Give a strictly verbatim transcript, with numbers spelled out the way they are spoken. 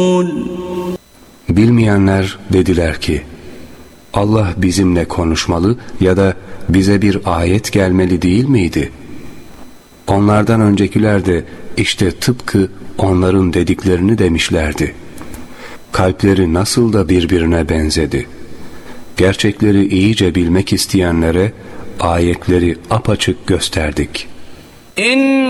Bilmeyenler dediler ki, Allah bizimle konuşmalı ya da bize bir ayet gelmeli değil miydi? Onlardan öncekiler de işte tıpkı onların dediklerini demişlerdi. Kalpleri nasıl da birbirine benzedi. Gerçekleri iyice bilmek isteyenlere ayetleri apaçık gösterdik. İn